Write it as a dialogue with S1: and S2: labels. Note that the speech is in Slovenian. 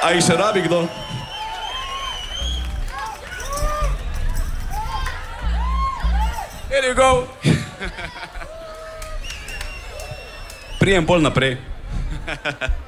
S1: A jih še rabi kdo? Here you go. Prijem pol naprej.